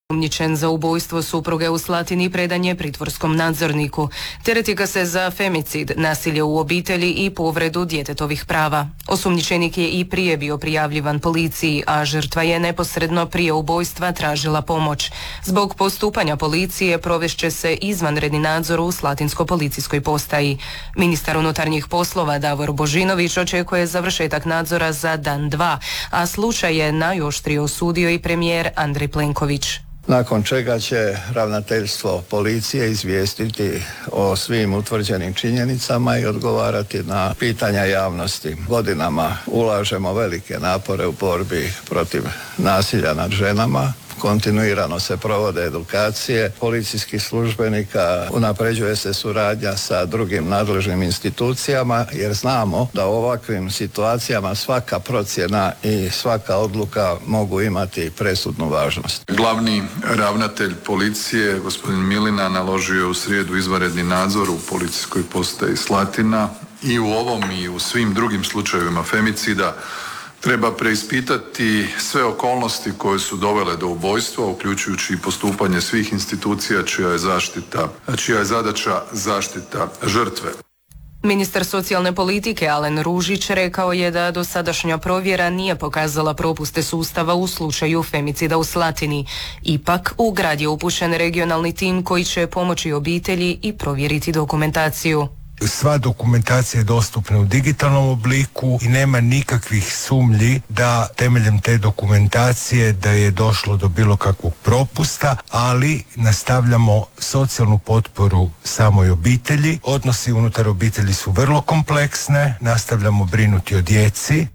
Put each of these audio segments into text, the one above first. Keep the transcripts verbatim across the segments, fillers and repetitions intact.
Osumnjičen za ubojstvo supruge u Slatini predan je pritvorskom nadzorniku. Tereti ga se za femicid, nasilje u obitelji i povredu djetetovih prava. Osumnjičenik je i prije bio prijavljivan policiji, a žrtva je neposredno prije ubojstva tražila pomoć. Zbog postupanja policije provešće se izvanredni nadzor u Slatinskoj policijskoj postaji. Ministar unutarnjih poslova Davor Božinović očekuje završetak nadzora za dan dva, a slučaj je najoštrije osudio i premijer Andrej Plenković. Nakon čega će ravnateljstvo policije izvijestiti o svim utvrđenim činjenicama i odgovarati na pitanja javnosti. Godinama ulažemo velike napore u borbi protiv nasilja nad ženama. Kontinuirano se provode edukacije policijskih službenika, unapređuje se suradnja sa drugim nadležnim institucijama jer znamo da u ovakvim situacijama svaka procjena i svaka odluka mogu imati presudnu važnost. Glavni ravnatelj policije, gospodin Milina, naložio je u srijedu izvanredni nadzor u policijskoj postaji Slatina i u ovom i u svim drugim slučajevima femicida treba preispitati sve okolnosti koje su dovele do ubojstva, uključujući i postupanje svih institucija čija je zaštita, čija je zadaća zaštita žrtve. Ministar socijalne politike Alen Ružić rekao je da dosadašnja provjera nije pokazala propuste sustava u slučaju femicida u Slatini. Ipak, u grad je upućen regionalni tim koji će pomoći obitelji i provjeriti dokumentaciju. Sva dokumentacija je dostupna u digitalnom obliku i nema nikakvih sumnji da temeljem te dokumentacije da je došlo do bilo kakvog propusta, ali nastavljamo socijalnu potporu samoj obitelji. Odnosi unutar obitelji su vrlo kompleksne, nastavljamo brinuti o djeci.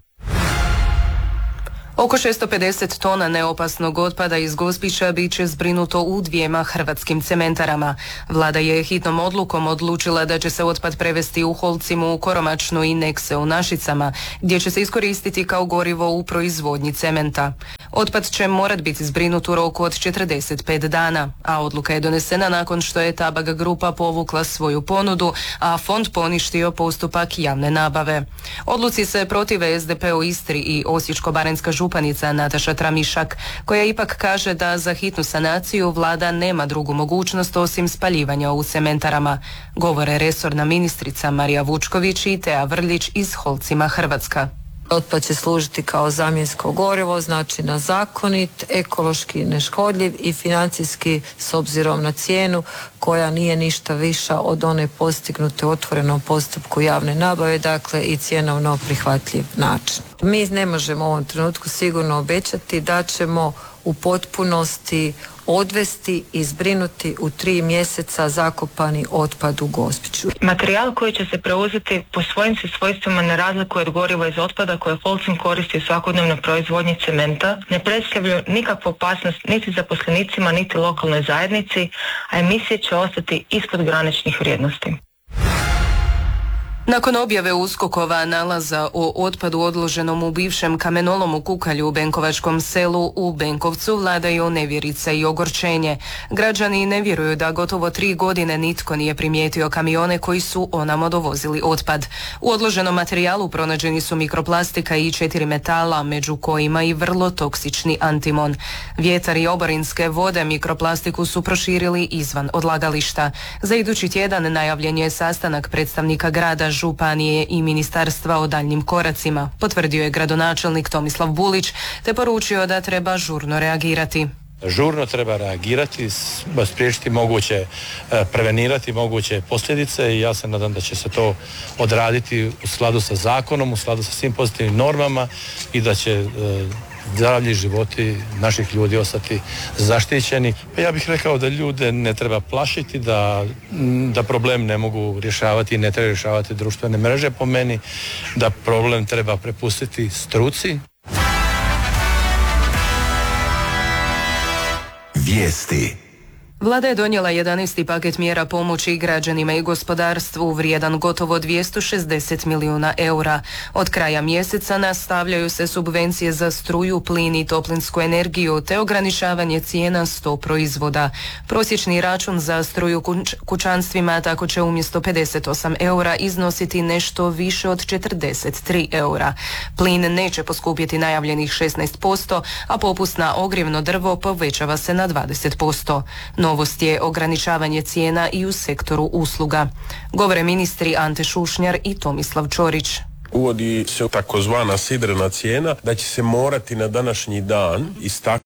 Oko šesto pedeset tona neopasnog otpada iz Gospića bit će zbrinuto u dvijema hrvatskim cementarama. Vlada je hitnom odlukom odlučila da će se otpad prevesti u Holcimu, u Koromačnu i Nekse u Našicama, gdje će se iskoristiti kao gorivo u proizvodnji cementa. Otpad će morat biti zbrinut u roku od četrdeset pet dana, a odluka je donesena nakon što je Tabak grupa povukla svoju ponudu, a fond poništio postupak javne nabave. Odluci se protive S D P u Istri i Osječko-baranjska županica Nataša Tramišak, koja ipak kaže da za hitnu sanaciju vlada nema drugu mogućnost osim spaljivanja u cementarama. Govore resorna ministrica Marija Vučković i Tea Vrljić iz Holcima Hrvatska. Otpad će služiti kao zamjensko gorivo, znači na zakonit, ekološki neškodljiv i financijski s obzirom na cijenu koja nije ništa viša od one postignute u otvorenom postupku javne nabave, dakle i cjenovno prihvatljiv način. Mi ne možemo u ovom trenutku sigurno obećati da ćemo u potpunosti odvesti i zbrinuti u tri mjeseca zakopani otpad u Gospiću. Materijal koji će se preuzeti po svojim se svojstvima ne razlikuje od goriva iz otpada koje Holcim koristi u svakodnevnoj proizvodnji cementa, ne predstavljaju nikakvu opasnost niti zaposlenicima niti lokalnoj zajednici, a emisije će ostati ispod graničnih vrijednosti. Nakon objave USKOK-ova nalaza o otpadu odloženom u bivšem kamenolom u Kukalju u Benkovačkom selu u Benkovcu vladaju nevjerica i ogorčenje. Građani ne vjeruju da gotovo tri godine nitko nije primijetio kamione koji su onamo dovozili otpad. U odloženom materijalu pronađeni su mikroplastika i četiri metala, među kojima i vrlo toksični antimon. Vjetar i oborinske vode mikroplastiku su proširili izvan odlagališta. Za idući tjedan najavljen je sastanak predstavnika grada, županije i ministarstva o daljnjim koracima, potvrdio je gradonačelnik Tomislav Bulić, te poručio da treba žurno reagirati. Žurno treba reagirati, spriječiti moguće, prevenirati moguće posljedice i ja se nadam da će se to odraditi u skladu sa zakonom, u skladu sa svim pozitivnim normama i da će zdravlje i životi naših ljudi ostati zaštićeni. Ja bih rekao da ljude ne treba plašiti, da, da problem ne mogu rješavati i ne treba rješavati društvene mreže po meni, da problem treba prepustiti struci. Vijesti. Vlada je donijela jedanaesti paket mjera pomoći građanima i gospodarstvu vrijedan gotovo dvjesto šezdeset milijuna eura. Od kraja mjeseca nastavljaju se subvencije za struju, plin i toplinsku energiju te ograničavanje cijena sto proizvoda. Prosječni račun za struju kuć- kućanstvima tako će umjesto pedeset osam eura iznositi nešto više od četrdeset tri eura. Plin neće poskupjeti najavljenih šesnaest posto, a popust na ogrjevno drvo povećava se na dvadeset posto. Novost je ograničavanje cijena i u sektoru usluga. Govore ministri Ante Šušnjar i Tomislav Ćorić. Uvodi se takozvana sidrena cijena da će se morati na današnji dan istaknuti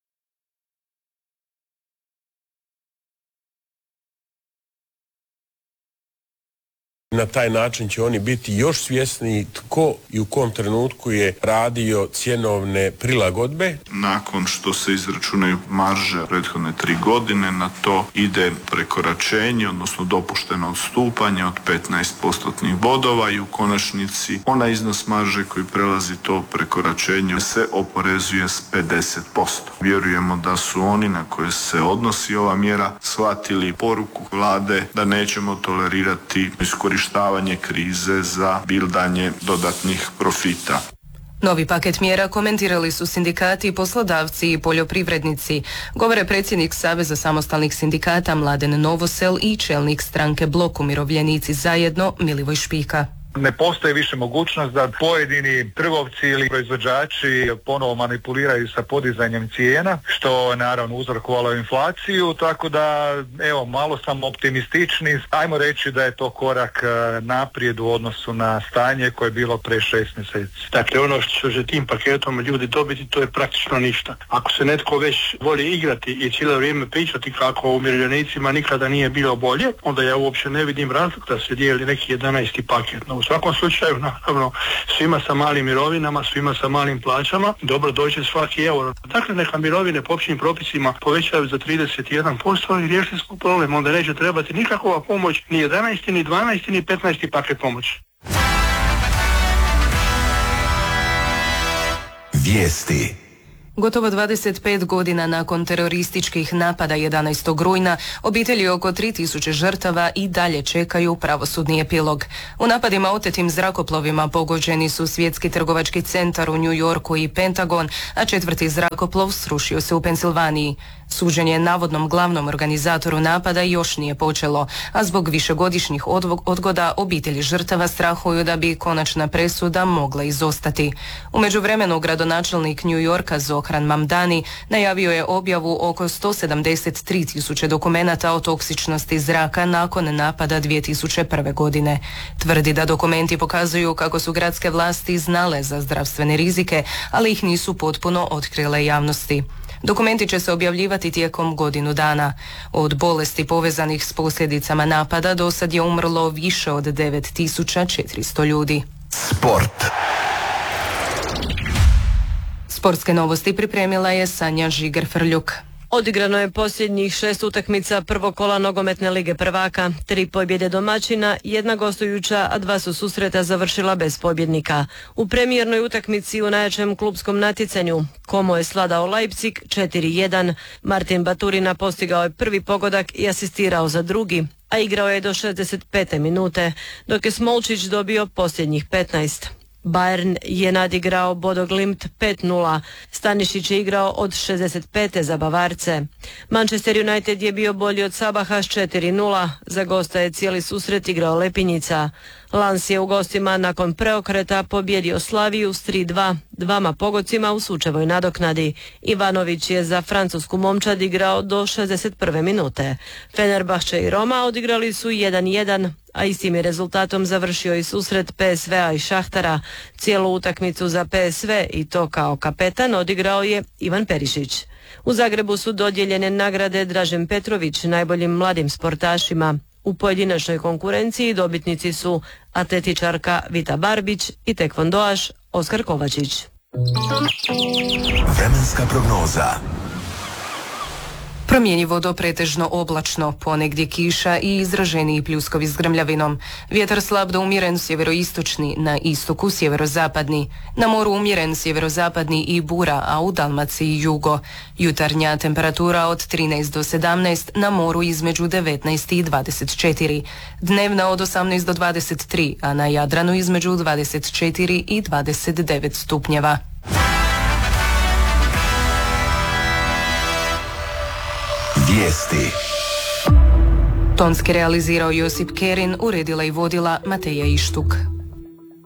na taj način će oni biti još svjesniji tko i u kom trenutku je radio cjenovne prilagodbe. Nakon što se izračunaju marže prethodne tri godine, na to ide prekoračenje, odnosno dopušteno odstupanje od petnaest postotnih bodova i u konačnici onaj iznos marže koji prelazi to prekoračenje se oporezuje s pedeset posto. Vjerujemo da su oni na koje se odnosi ova mjera shvatili poruku vlade da nećemo tolerirati iskorištavanje krize za bildanje dodatnih profita. Novi paket mjera komentirali su sindikati, poslodavci i poljoprivrednici. Govore predsjednik Saveza samostalnih sindikata Mladen Novosel i čelnik stranke Blok umirovljenici zajedno Milivoj Špika. Ne postoji više mogućnost da pojedini trgovci ili proizvođači ponovo manipuliraju sa podizanjem cijena, što je naravno uzrokovalo inflaciju, tako da evo malo sam optimistični. Ajmo reći da je to korak naprijed u odnosu na stanje koje je bilo pre šest mjeseci. Dakle, ono što će tim paketom ljudi dobiti, to je praktično ništa. Ako se netko već voli igrati i cijelo vrijeme pričati kako umirovljenicima nikada nije bilo bolje, onda ja uopće ne vidim razlog da se dijeli neki jedanaesti paket. No, u svakom slučaju, naravno, svima sa malim mirovinama, svima sa malim plaćama, dobro dođe svaki euro. Dakle, neka mirovine po općim propisima povećaju za trideset jedan posto i riješili smo problem. Onda neće trebati nikakva pomoć, ni jedanaesti, ni dvanaesti, ni petnaesti paket pomoći. Vijesti. Gotovo dvadeset pet godina nakon terorističkih napada jedanaestog rujna, obitelji oko tri tisuće žrtava i dalje čekaju pravosudni epilog. U napadima otetim zrakoplovima pogođeni su Svjetski trgovački centar u New Yorku i Pentagon, a četvrti zrakoplov srušio se u Pensilvaniji. Suđenje navodnom glavnom organizatoru napada još nije počelo, a zbog višegodišnjih odgoda obitelji žrtava strahuju da bi konačna presuda mogla izostati. U međuvremenu gradonačelnik New Yorka Zohran Mamdani najavio je objavu oko sto sedamdeset tri tisuće dokumenata o toksičnosti zraka nakon napada dvije tisuće prve. godine. Tvrdi da dokumenti pokazuju kako su gradske vlasti znale za zdravstvene rizike, ali ih nisu potpuno otkrile javnosti. Dokumenti će se objavljivati tijekom godinu dana. Od bolesti povezanih s posljedicama napada do sad je umrlo više od devet tisuća četiristo ljudi. Sport. Sportske novosti pripremila je Sanja Žiger-Frljuk. Odigrano je posljednjih šest utakmica prvog kola nogometne lige prvaka. Tri pobjede domaćina, jedna gostujuća, a dva su susreta završila bez pobjednika. U premijernoj utakmici u najjačem klupskom natjecanju Como je sladao Leipzig četiri jedan. Martin Baturina postigao je prvi pogodak i asistirao za drugi, a igrao je do šezdeset pete minute, dok je Smolčić dobio posljednjih petnaest. Bayern je nadigrao Bodo Glimt pet nula. Stanišić je igrao od šezdeset pete za Bavarce. Manchester United je bio bolji od Sabaha s četiri nula. Za gosta je cijeli susret igrao Lepinjica. Lans je u gostima nakon preokreta pobjedio Slaviju s tri dva, dvama pogodcima u sučevoj nadoknadi. Ivanović je za francusku momčad igrao do šezdeset prve minute. Fenerbahče i Roma odigrali su jedan jedan, a istim je rezultatom završio i susret P S V-a i Šahtara. Cijelu utakmicu za P S V i to kao kapetan odigrao je Ivan Perišić. U Zagrebu su dodijeljene nagrade Dražen Petrović najboljim mladim sportašima. U pojedinačnoj konkurenciji dobitnici su atletičarka Vita Barbić i tekvondoaš Oskar Kovačić. Vremenska prognoza. Promjenjivo do pretežno oblačno, ponegdje kiša i izraženiji pljuskovi s grmljavinom. Vjetar slab do umjeren sjeveroistočni, na istoku sjeverozapadni. Na moru umjeren sjeverozapadni i bura, a u Dalmaciji jugo. Jutarnja temperatura od trinaest do sedamnaest, na moru između devetnaest i dvadeset četiri. Dnevna od osamnaest do dvadeset tri, a na Jadranu između dvadeset četiri i dvadeset devet stupnjeva. Vijesti. Tonski realizirao Josip Kerin, uredila i vodila Mateja Ištuk.